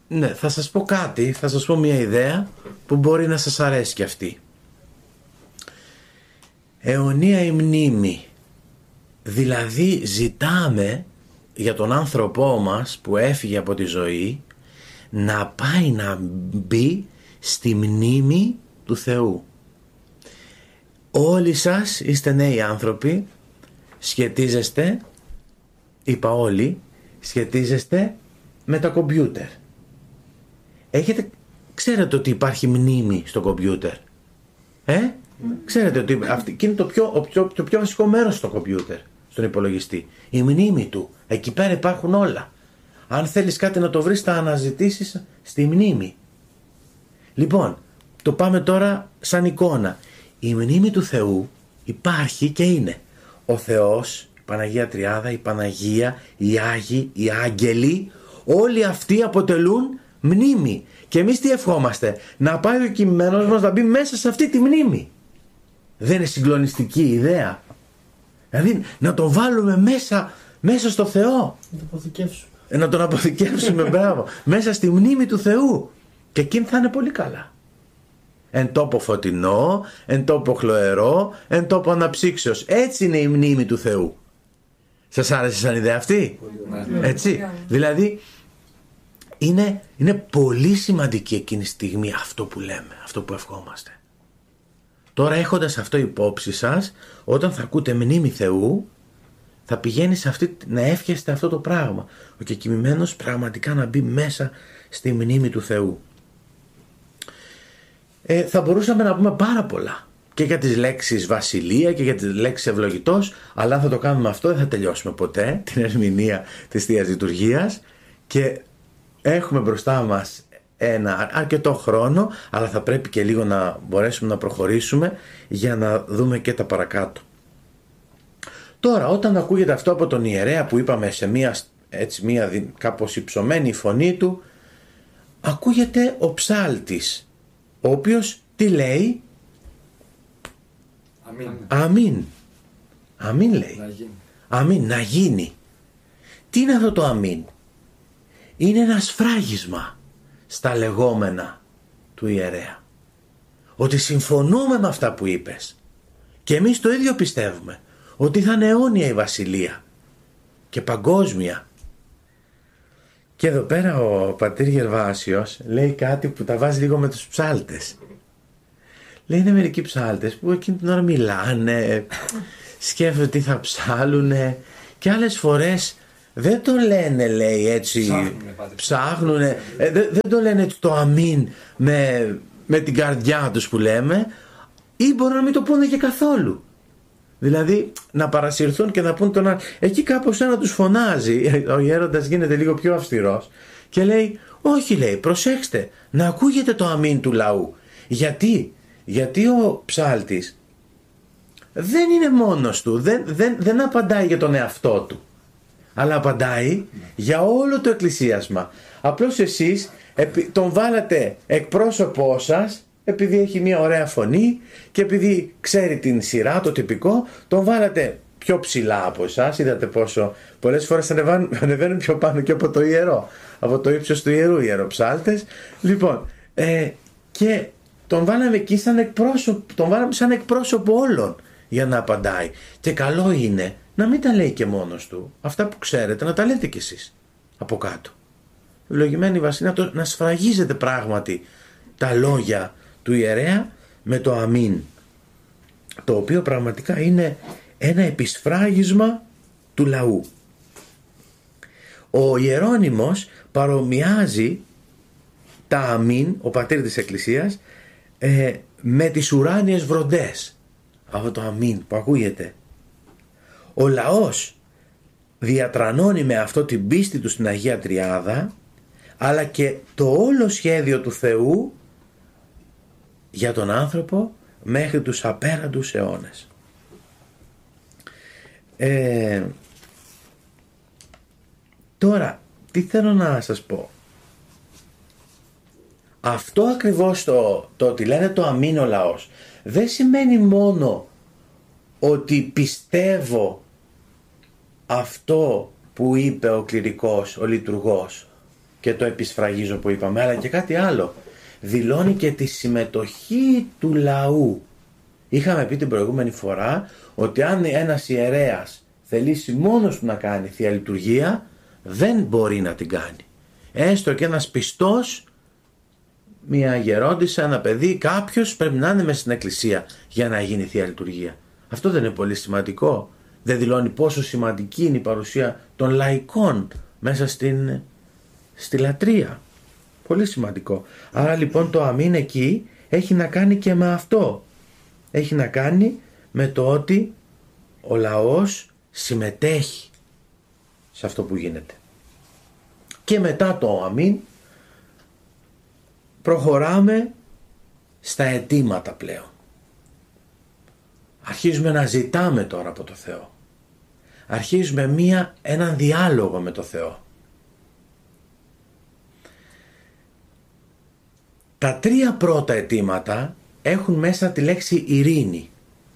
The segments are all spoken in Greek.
Ναι, θα σας πω κάτι, θα σας πω μια ιδέα που μπορεί να σας αρέσει κι αυτή. Αιωνία η μνήμη. Δηλαδή ζητάμε για τον άνθρωπό μας που έφυγε από τη ζωή να πάει να μπει στη μνήμη του Θεού. Όλοι σας είστε νέοι άνθρωποι, σχετίζεστε, είπα όλοι, σχετίζεστε με τα κομπιούτερ. Ξέρετε ότι υπάρχει μνήμη στο κομπιούτερ? Ξέρετε ότι αυτή είναι το πιο βασικό μέρος στο κομπιούτερ, στον υπολογιστή. Η μνήμη του. Εκεί πέρα υπάρχουν όλα. Αν θέλεις κάτι να το βρεις, θα αναζητήσεις στη μνήμη. Λοιπόν, το πάμε τώρα σαν εικόνα. Η μνήμη του Θεού υπάρχει και είναι ο Θεός, η Παναγία Τριάδα, η Παναγία, οι Άγιοι, οι Άγγελοι. Όλοι αυτοί αποτελούν μνήμη. Και εμείς τι ευχόμαστε? Να πάει ο κειμένος μας να μπει μέσα σε αυτή τη μνήμη. Δεν είναι συγκλονιστική ιδέα? Δηλαδή να τον βάλουμε μέσα στο Θεό. Να τον αποθηκεύσουμε, μπράβο, μέσα στη μνήμη του Θεού. Και εκείνη θα είναι πολύ καλά. Εν τόπο φωτεινό, εν τόπο χλωερό, εν τόπο αναψύξεως. Έτσι είναι η μνήμη του Θεού. Σας άρεσε σαν ιδέα αυτή? Έτσι. Δηλαδή είναι πολύ σημαντική εκείνη τη στιγμή αυτό που λέμε, αυτό που ευχόμαστε. Τώρα, έχοντας αυτό υπόψη σας, όταν θα ακούτε μνήμη Θεού, θα πηγαίνει σε να εύχεστε αυτό το πράγμα. Ο κεκοιμημένος πραγματικά να μπει μέσα στη μνήμη του Θεού. Θα μπορούσαμε να πούμε πάρα πολλά και για τις λέξεις βασιλεία και για τις λέξεις ευλογητός, αλλά αν θα το κάνουμε αυτό δεν θα τελειώσουμε ποτέ την ερμηνεία της Θείας Λειτουργίας και έχουμε μπροστά μας ένα αρκετό χρόνο, αλλά θα πρέπει και λίγο να μπορέσουμε να προχωρήσουμε για να δούμε και τα παρακάτω. Τώρα, όταν ακούγεται αυτό από τον ιερέα που είπαμε σε μια κάπως υψωμένη φωνή του, ακούγεται ο ψάλτης, ο οποίος τι λέει? Αμήν. Αμήν λέει. Αμήν, να γίνει. Τι είναι αυτό το αμήν? Είναι ένα σφράγισμα στα λεγόμενα του ιερέα. Ότι συμφωνούμε με αυτά που είπες. Και εμείς το ίδιο πιστεύουμε. Ότι θα είναι αιώνια η βασιλεία. Και παγκόσμια. Και εδώ πέρα ο πατήρ Γερβάσιος λέει κάτι που τα βάζει λίγο με τους ψάλτες. Λέει, είναι μερικοί ψάλτες που εκείνη την ώρα μιλάνε, σκέφτονται τι θα ψάλουνε και άλλες φορές δεν το λένε, λέει, έτσι, ψάχνουνε, δεν το λένε έτσι το αμήν με την καρδιά τους που λέμε, ή μπορούν να μην το πούνε και καθόλου. Δηλαδή να παρασυρθούν και να πούν τον άλλο. Εκεί κάπως ένα τους φωνάζει, ο γέροντας γίνεται λίγο πιο αυστηρός και λέει, όχι, λέει, προσέξτε, να ακούγεται το αμήν του λαού. Γιατί ο ψάλτης δεν είναι μόνος του, δεν απαντάει για τον εαυτό του, αλλά απαντάει για όλο το εκκλησίασμα. Απλώς εσείς τον βάλατε εκπρόσωπό σας, επειδή έχει μια ωραία φωνή και επειδή ξέρει την σειρά, το τυπικό, τον βάλατε πιο ψηλά από εσάς. Είδατε πόσο πολλές φορές ανεβαίνουν πιο πάνω και από το ιερό, από το ύψος του ιερού, ιεροψάλτες. Λοιπόν, και τον βάλαμε εκεί σαν εκπρόσωπο όλων για να απαντάει. Και καλό είναι να μην τα λέει και μόνος του. Αυτά που ξέρετε να τα λέτε κι εσείς από κάτω. Ευλογημένη Βασιλεία, να σφραγίζετε πράγματι τα λόγια του ιερέα με το αμήν, το οποίο πραγματικά είναι ένα επισφράγισμα του λαού. Ο Ιερώνυμος παρομοιάζει τα αμήν, ο πατήρ της Εκκλησίας, με τις ουράνιες βροντές. Αυτό το αμήν που ακούγεται. Ο λαός διατρανώνει με αυτό την πίστη του στην Αγία Τριάδα, αλλά και το όλο σχέδιο του Θεού για τον άνθρωπο μέχρι τους απέραντους αιώνες. Τώρα, τι θέλω να σας πω. Αυτό ακριβώς το ότι λένε το αμήν ο λαός δεν σημαίνει μόνο ότι πιστεύω αυτό που είπε ο κληρικός, ο λειτουργός και το επισφραγίζω που είπαμε, αλλά και κάτι άλλο. Δηλώνει και τη συμμετοχή του λαού. Είχαμε πει την προηγούμενη φορά ότι αν ένας ιερέας θελήσει μόνος του να κάνει Θεία Λειτουργία, δεν μπορεί να την κάνει. Έστω και ένας πιστός, μια γερόντισσα, ένα παιδί, κάποιος πρέπει να είναι μέσα στην εκκλησία για να γίνει Θεία Λειτουργία. Αυτό δεν είναι πολύ σημαντικό? Δεν δηλώνει πόσο σημαντική είναι η παρουσία των λαϊκών μέσα στη λατρεία? Πολύ σημαντικό. Άρα λοιπόν το αμήν εκεί έχει να κάνει και με αυτό. Έχει να κάνει με το ότι ο λαός συμμετέχει σε αυτό που γίνεται. Και μετά το αμήν προχωράμε στα αιτήματα πλέον. Αρχίζουμε να ζητάμε τώρα από το Θεό. Αρχίζουμε έναν διάλογο με το Θεό. Τα 3 πρώτα αιτήματα έχουν μέσα τη λέξη ειρήνη.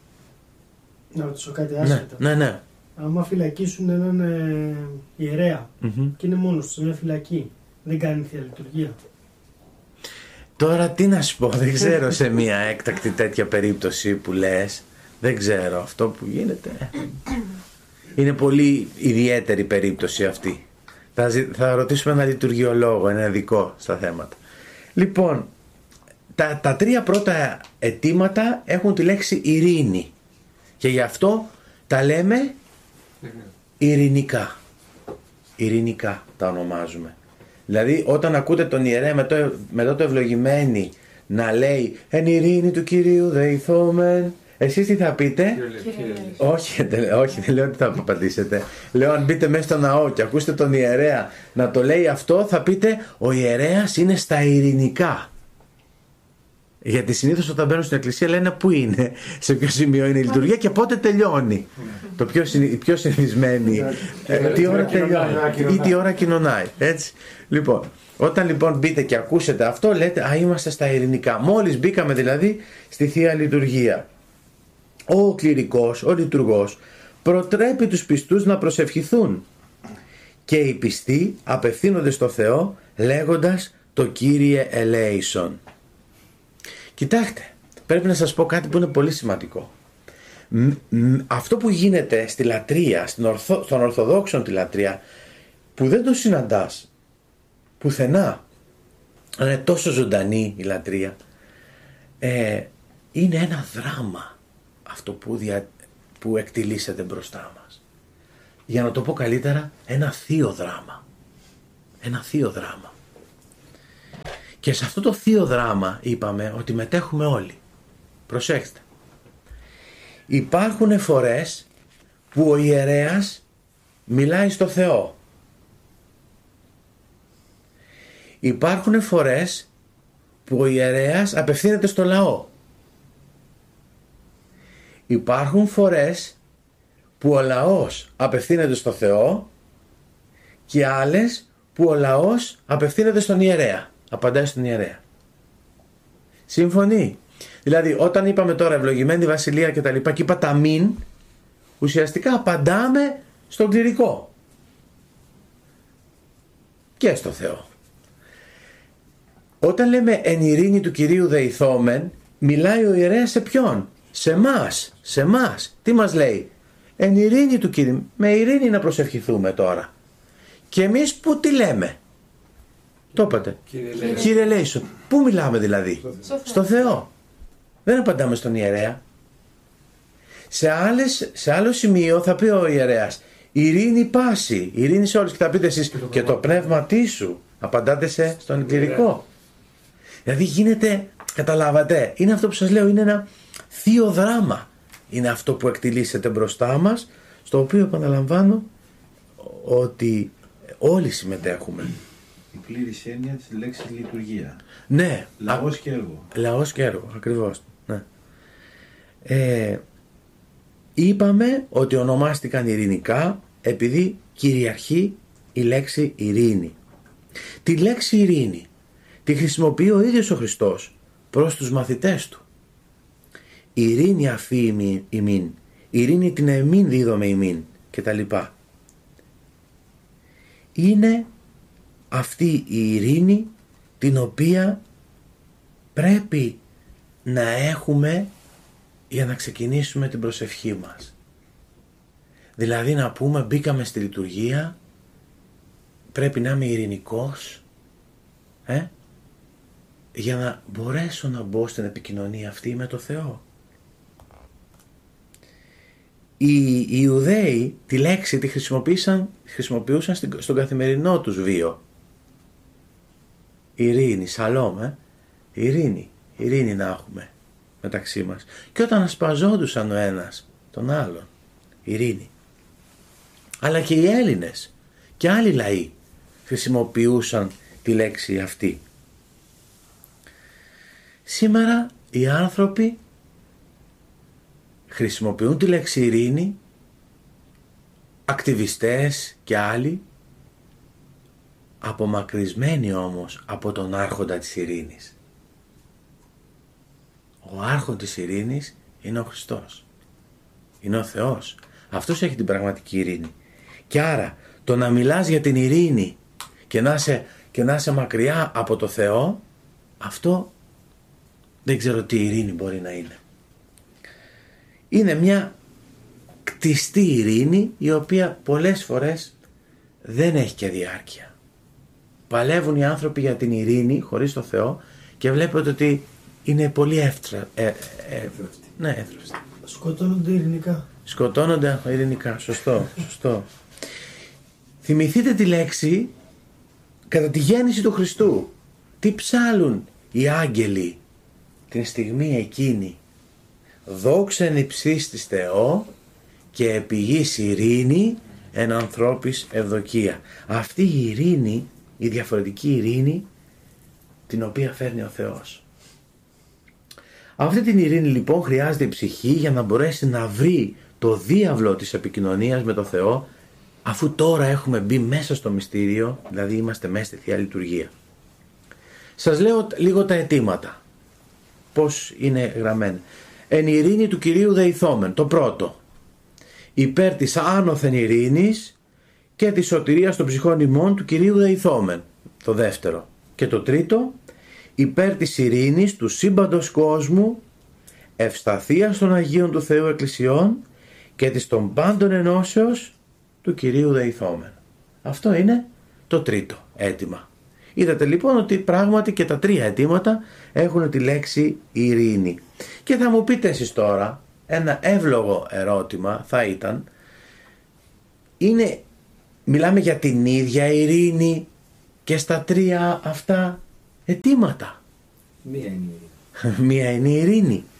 Να ρωτήσω κάτι άσχετα. Ναι. Άμα φυλακίσουν έναν ιερέα και είναι μόνος του σε μια φυλακή, δεν κάνει Θεία Λειτουργία? Τώρα τι να σου πω, δεν ξέρω σε μια έκτακτη τέτοια περίπτωση που λες, δεν ξέρω αυτό που γίνεται. Είναι πολύ ιδιαίτερη περίπτωση αυτή. Θα ρωτήσουμε ένα λειτουργιολόγο, ένα ειδικό στα θέματα. Λοιπόν, τα 3 πρώτα αιτήματα έχουν τη λέξη ειρήνη και γι' αυτό τα λέμε ειρηνικά. Ειρηνικά τα ονομάζουμε. Δηλαδή όταν ακούτε τον ιερέα μετά το ευλογημένη να λέει «Εν ειρήνη του Κυρίου δεηθόμεν», εσείς τι θα πείτε? Όχι, δεν λέω ότι θα απαντήσετε. Λέω αν μπείτε μέσα στο ναό και ακούσετε τον ιερέα να το λέει αυτό, θα πείτε «Ο ιερέας είναι στα ειρηνικά». Γιατί συνήθως όταν μπαίνουν στην εκκλησία λένε πού είναι, σε ποιο σημείο είναι η λειτουργία και πότε τελειώνει. Η πιο συνηθισμένη, τι ώρα τελειώνει ή τι ώρα κοινωνάει. Έτσι. Λοιπόν, όταν λοιπόν μπείτε και ακούσετε αυτό, λέτε «Α, είμαστε στα ειρηνικά». Μόλις μπήκαμε δηλαδή στη Θεία Λειτουργία. Ο κληρικός, ο λειτουργός προτρέπει τους πιστούς να προσευχηθούν και οι πιστοί απευθύνονται στο Θεό λέγοντας «Το Κύριε ελέησον». Κοιτάξτε, πρέπει να σας πω κάτι που είναι πολύ σημαντικό. Αυτό που γίνεται στη λατρεία, στον Ορθοδόξον τη λατρεία, που δεν το συναντάς πουθενά, είναι τόσο ζωντανή η λατρεία, είναι ένα δράμα αυτό που εκτιλήσεται μπροστά μας. Για να το πω καλύτερα, ένα θείο δράμα. Ένα θείο δράμα. Και σε αυτό το θείο δράμα είπαμε ότι μετέχουμε όλοι. Προσέξτε. Υπάρχουν φορές που ο ιερέας μιλάει στο Θεό. Υπάρχουν φορές που ο ιερέας απευθύνεται στο λαό. Υπάρχουν φορές που ο λαός απευθύνεται στο Θεό και άλλες που ο λαός απευθύνεται στον ιερέα. Απαντάει στον ιερέα. Σύμφωνοι? Δηλαδή όταν είπαμε τώρα ευλογημένη βασιλεία και τα λοιπά και είπα τα μην, ουσιαστικά απαντάμε στον κληρικό και στο Θεό. Όταν λέμε εν ειρήνη του Κυρίου δεηθόμεν, μιλάει ο ιερέας σε ποιον? Σε εμάς. Τι μας λέει? Εν ειρήνη του Κυρίου. Με ειρήνη να προσευχηθούμε τώρα. Και εμείς που τι λέμε? Το είπατε. Κύριε ελέησον. Πού μιλάμε δηλαδή? Στο Θεό. Δεν απαντάμε στον ιερέα. Σε άλλο σημείο θα πει ο ιερέας ειρήνη πάση, ειρήνη σε όλους, και θα πείτε εσείς και το πνεύμα τι σου. Απαντάτε στον κληρικό. Δηλαδή γίνεται, καταλάβατε, είναι αυτό που σας λέω, είναι ένα θείο δράμα. Είναι αυτό που εκτιλήσεται μπροστά μας, στο οποίο επαναλαμβάνω ότι όλοι συμμετέχουμε. Η πλήρης έννοια της λέξης λειτουργία. Ναι. Λαός και έργο. Λαός και έργο, ακριβώς. Ναι. Είπαμε ότι ονομάστηκαν ειρηνικά επειδή κυριαρχεί η λέξη ειρήνη. Τη λέξη ειρήνη τη χρησιμοποιεί ο ίδιος ο Χριστός προς τους μαθητές του. Ειρήνη αφή ημίν, ειρήνη την εμίν δίδομαι ημίν και τα λοιπά. Είναι αυτή η ειρήνη την οποία πρέπει να έχουμε για να ξεκινήσουμε την προσευχή μας. Δηλαδή να πούμε μπήκαμε στη λειτουργία, πρέπει να είμαι ειρηνικός για να μπορέσω να μπω στην επικοινωνία αυτή με το Θεό. Οι Ιουδαίοι τη λέξη τη χρησιμοποιούσαν στον καθημερινό τους βίο. Ειρήνη, σαλόμ, ειρήνη να έχουμε μεταξύ μας. Και όταν ασπαζόντουσαν ο ένας τον άλλον, ειρήνη. Αλλά και οι Έλληνες και άλλοι λαοί χρησιμοποιούσαν τη λέξη αυτή. Σήμερα οι άνθρωποι χρησιμοποιούν τη λέξη ειρήνη, ακτιβιστές και άλλοι, απομακρυσμένοι όμως από τον άρχοντα της ειρήνης. Ο άρχον της ειρήνης είναι ο Χριστός. Είναι ο Θεός. Αυτός έχει την πραγματική ειρήνη. Και άρα το να μιλάς για την ειρήνη και να είσαι μακριά από το Θεό, αυτό δεν ξέρω τι ειρήνη μπορεί να είναι. Είναι μια κτιστή ειρήνη η οποία πολλές φορές δεν έχει και διάρκεια. Παλεύουν οι άνθρωποι για την ειρήνη χωρίς το Θεό και βλέπετε ότι είναι πολύ εύθραυστη. Σκοτώνονται ειρηνικά. Σκοτώνονται ειρηνικά, σωστό. Θυμηθείτε τη λέξη κατά τη γέννηση του Χριστού. Τι ψάλουν οι άγγελοι την στιγμή εκείνη? Δόξα εν υψίστοις Θεό και επί γης ειρήνη εν ανθρώπης ευδοκία. Αυτή η ειρήνη, η διαφορετική ειρήνη την οποία φέρνει ο Θεός. Αυτή την ειρήνη λοιπόν χρειάζεται η ψυχή για να μπορέσει να βρει το διάβλο της επικοινωνίας με το Θεό, αφού τώρα έχουμε μπει μέσα στο μυστήριο, δηλαδή είμαστε μέσα στη Θεία Λειτουργία. Σας λέω λίγο τα αιτήματα, πώς είναι γραμμένα. Εν ειρήνη του Κυρίου δεηθόμεν, το πρώτο. Υπέρ της άνωθεν ειρήνης και της σωτηρίας των ψυχών ημών του Κυρίου δεηθόμεν, το δεύτερο. Και το τρίτο, υπέρ της ειρήνης του σύμπαντος κόσμου, ευσταθίας των Αγίων του Θεού Εκκλησιών και της των πάντων ενώσεως του Κυρίου δεηθόμεν. Αυτό είναι το τρίτο αίτημα. Είδατε λοιπόν ότι πράγματι και τα τρία αιτήματα έχουν τη λέξη ειρήνη. Και θα μου πείτε εσείς τώρα, ένα εύλογο ερώτημα θα ήταν, μιλάμε για την ίδια ειρήνη και στα τρία αυτά αιτήματα? Μία είναι η ειρήνη. Μία είναι η ειρήνη.